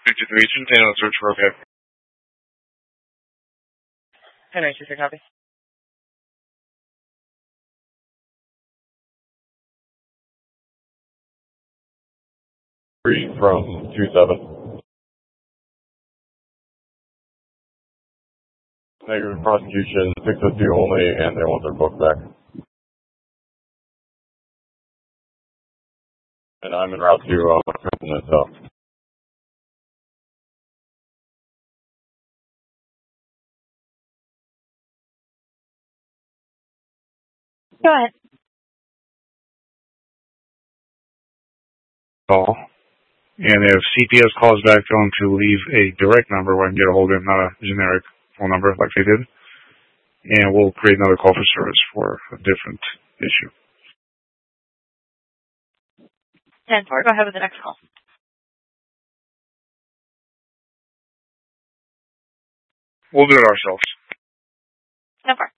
To the agent and I'll search for a pet. Henry, just a copy. From 2-7. Negative prosecution, 602 only, and they want their book back. And I'm en route to my prison itself. Go ahead. Call. And if CPS calls back, tell them to leave a direct number where I can get a hold of them, not a generic phone number like they did. And we'll create another call for service for a different issue. 10-4, go ahead with the next call. We'll do it ourselves. 10-4.